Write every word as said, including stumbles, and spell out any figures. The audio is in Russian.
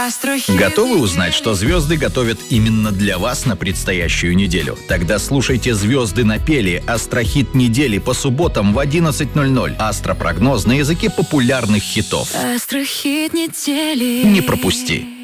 Астрохит. Готовы узнать, что звезды готовят именно для вас на предстоящую неделю? Тогда слушайте «Звезды напели» Астрохит недели по субботам в одиннадцать ноль ноль. Астропрогноз на языке популярных хитов. Астрохит недели. Не пропусти.